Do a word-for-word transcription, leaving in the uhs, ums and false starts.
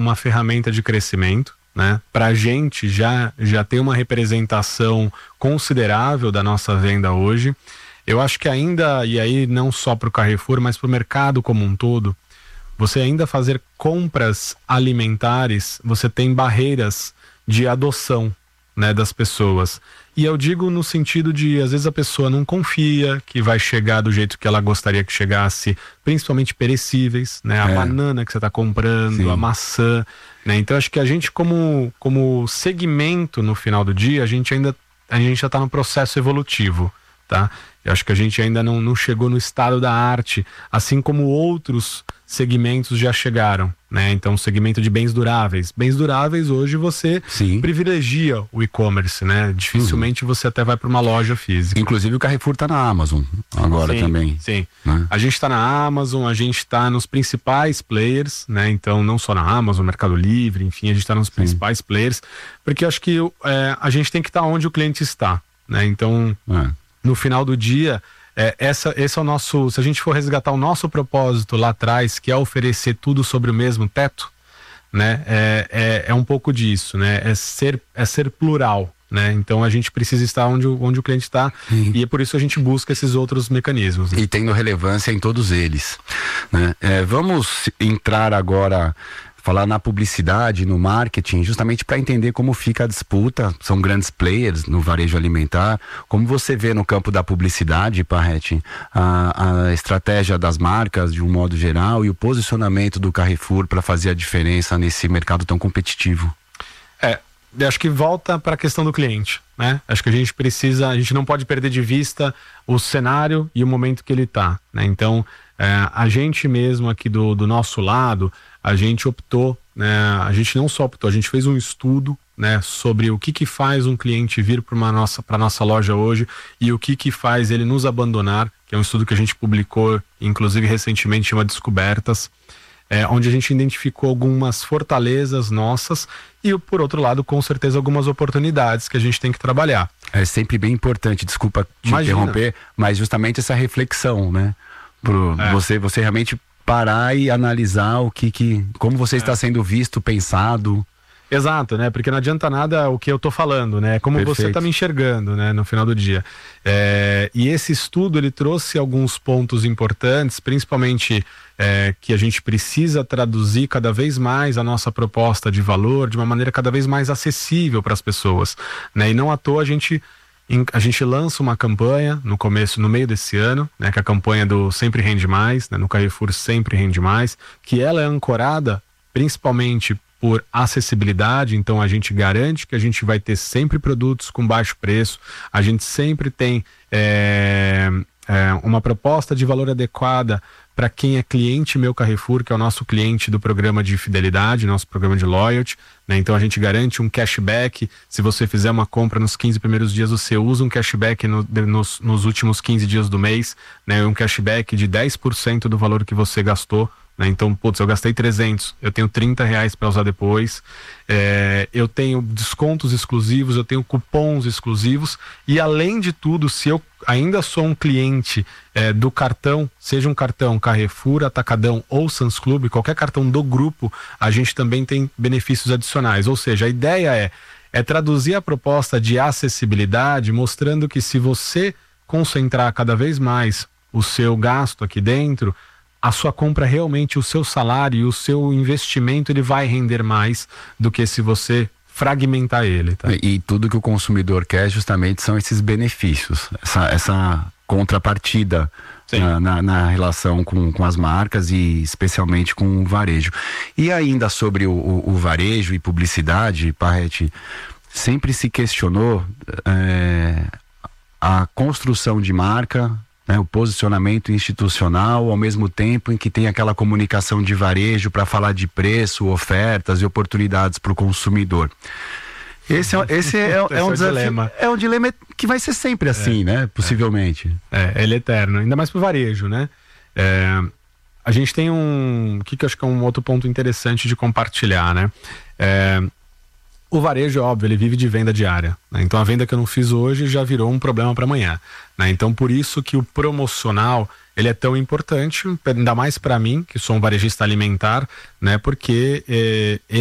uma ferramenta de crescimento, né? Para a gente já, já ter uma representação considerável da nossa venda hoje. Eu acho que ainda, e aí não só para o Carrefour, mas para o mercado como um todo, você ainda fazer compras alimentares, você tem barreiras de adoção, né, das pessoas. E eu digo no sentido de, às vezes a pessoa não confia que vai chegar do jeito que ela gostaria que chegasse, principalmente perecíveis, né? A É. banana que você está comprando, Sim. a maçã, né? Então acho que a gente como, como segmento no final do dia, a gente ainda a gente já está no processo evolutivo, tá? Eu acho que a gente ainda não, não chegou no estado da arte, assim como outros segmentos já chegaram, né? Então, segmento de bens duráveis. Bens duráveis, hoje você Sim. privilegia o e-commerce, né? Dificilmente você até vai para uma loja física. Inclusive o Carrefour tá na Amazon agora Sim, também. Sim. Né? A gente está na Amazon, a gente está nos principais players, né? Então, não só na Amazon, Mercado Livre, enfim, a gente está nos principais players, porque eu acho que é, a gente tem que estar onde o cliente está, né? Então, É. no final do dia, é, essa, esse é o nosso, se a gente for resgatar o nosso propósito lá atrás, que é oferecer tudo sobre o mesmo teto, né? É, é, é um pouco disso, né? É ser, é ser plural, né? Então a gente precisa estar onde, o- onde o cliente está, e é por isso que a gente busca esses outros mecanismos, né? E tendo relevância em todos eles, né? É, vamos entrar agora, falar na publicidade, no marketing, justamente para entender como fica a disputa. São grandes players no varejo alimentar. Como você vê no campo da publicidade, Parretti, a, a estratégia das marcas de um modo geral e o posicionamento do Carrefour para fazer a diferença nesse mercado tão competitivo? É, eu acho que volta para a questão do cliente, né? Acho que a gente precisa, a gente não pode perder de vista o cenário e o momento que ele está, né? Então, é, a gente mesmo aqui do, do nosso lado, a gente optou, né? A gente não só optou, a gente fez um estudo, né, sobre o que que faz um cliente vir para uma nossa, para nossa loja hoje e o que que faz ele nos abandonar, que é um estudo que a gente publicou, inclusive recentemente, chama Descobertas. É, onde a gente identificou algumas fortalezas nossas e, por outro lado, com certeza, algumas oportunidades que a gente tem que trabalhar. É sempre bem importante, desculpa te Imagina. interromper, mas justamente essa reflexão, né? Pro É. você, você realmente parar e analisar o que, que como você está sendo visto, pensado. Exato, né? Porque não adianta nada o que eu tô falando, né? Como você Perfeito. tá me enxergando, né? No final do dia. É, e esse estudo, ele trouxe alguns pontos importantes, principalmente é, que a gente precisa traduzir cada vez mais a nossa proposta de valor de uma maneira cada vez mais acessível para as pessoas, né? E não à toa a gente em- a gente lança uma campanha no começo, no meio desse ano, né? Que é a campanha do Sempre Rende Mais, né? No Carrefour Sempre Rende Mais, que ela é ancorada principalmente por acessibilidade. Então a gente garante que a gente vai ter sempre produtos com baixo preço, a gente sempre tem é, é, uma proposta de valor adequada para quem é cliente Meu Carrefour, que é o nosso cliente do programa de fidelidade, nosso programa de loyalty, né? Então a gente garante um cashback. Se você fizer uma compra nos quinze primeiros dias, você usa um cashback no, de- nos, nos últimos quinze dias do mês, né? Um cashback de dez por cento do valor que você gastou, né? Então, putz, eu gastei trezentos, eu tenho trinta reais para usar depois, é, eu tenho descontos exclusivos, eu tenho cupons exclusivos, e além de tudo, se eu ainda sou um cliente é, do cartão, seja um cartão Carrefour, Atacadão ou Sam's Club, qualquer cartão do grupo, a gente também tem benefícios adicionais. Ou seja, a ideia é, é traduzir a proposta de acessibilidade, mostrando que se você concentrar cada vez mais o seu gasto aqui dentro, a sua compra realmente, o seu salário e o seu investimento, ele vai render mais do que se você fragmentar ele, tá? E, e tudo que o consumidor quer justamente são esses benefícios, essa, essa contrapartida Sim. na, na, na relação com, com as marcas e especialmente com o varejo. E ainda sobre o, o, o varejo e publicidade, Parretti, sempre se questionou é, a construção de marca, né, o posicionamento institucional, ao mesmo tempo em que tem aquela comunicação de varejo para falar de preço, ofertas e oportunidades para o consumidor. Esse é, esse é, é, Esse é um é o desafio, dilema. é um dilema que vai ser sempre assim, né? Possivelmente. É, ele é eterno, ainda mais pro varejo, né? É, a gente tem um, o que que eu acho que é um outro ponto interessante de compartilhar, né? É, O varejo, é óbvio, ele vive de venda diária, né? Então a venda que eu não fiz hoje já virou um problema para amanhã, né? Então por isso que o promocional, ele é tão importante, ainda mais para mim, que sou um varejista alimentar, né? Porque eh,